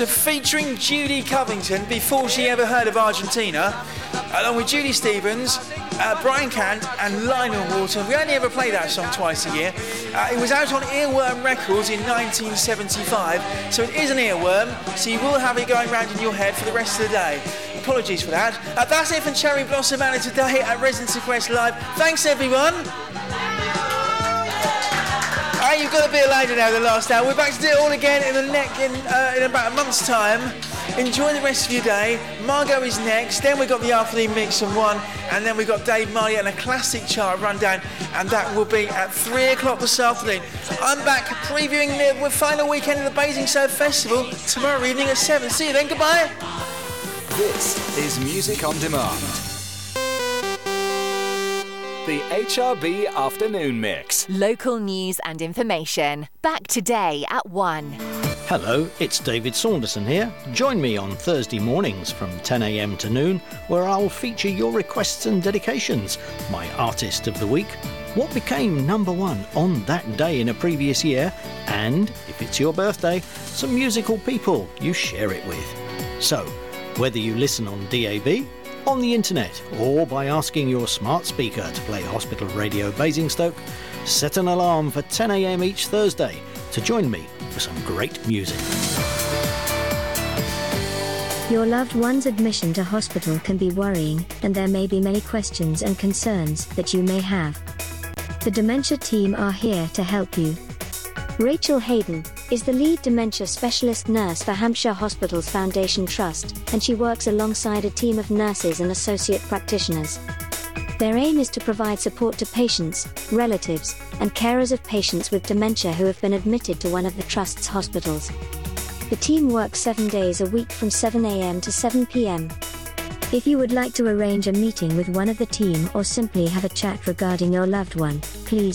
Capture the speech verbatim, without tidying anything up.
Featuring Judy Covington before she ever heard of Argentina, along with Judy Stevens, uh, Brian Cant and Lionel Walton. We only ever play that song twice a year. Uh, it was out on Earworm Records in nineteen seventy-five, so it is an earworm, so you will have it going round in your head for the rest of the day. Apologies for that. Uh, that's it from Cherry Blossom Alley today at Residence Request Live. Thanks everyone. Uh, you've got a bit later now, the last hour. We're back to do it all again in the neck in, uh, in about a month's time. Enjoy the rest of your day. Margot is next. Then we've got the afternoon mix on one, and then we've got Dave Marley and a classic chart rundown, and that will be at three o'clock this afternoon. I'm back previewing the final weekend of the Basingstoke Festival tomorrow evening at seven. See you then. Goodbye. This is Music on Demand. The H R B Afternoon Mix. Local news and information. Back today at one. Hello, it's David Saunderson here. Join me on Thursday mornings from ten a m to noon, where I'll feature your requests and dedications, my artist of the week, what became number one on that day in a previous year, and, if it's your birthday, some musical people you share it with. So, whether you listen on D A B, on the internet, or by asking your smart speaker to play Hospital Radio Basingstoke, set an alarm for ten a m each Thursday to join me for some great music. Your loved one's admission to hospital can be worrying, and there may be many questions and concerns that you may have. The Dementia team are here to help you. Rachel Hayden is the lead dementia specialist nurse for Hampshire Hospitals Foundation Trust, and she works alongside a team of nurses and associate practitioners. Their aim is to provide support to patients, relatives, and carers of patients with dementia who have been admitted to one of the Trust's hospitals. The team works seven days a week from seven a m to seven p m If you would like to arrange a meeting with one of the team or simply have a chat regarding your loved one, please